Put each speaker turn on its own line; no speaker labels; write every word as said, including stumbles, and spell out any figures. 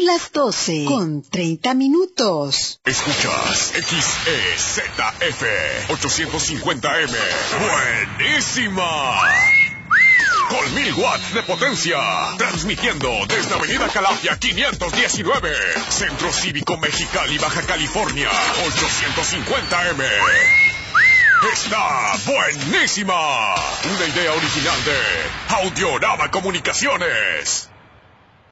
las doce con treinta minutos.
Escuchas X E Z F ochocientos cincuenta M. ¡Buenísima! Con mil watts de potencia. Transmitiendo desde Avenida Calafia quinientos diecinueve. Centro Cívico Mexicali, Baja California. ochocientos cincuenta M. ¡Está buenísima! Una idea original de Audiorama Comunicaciones.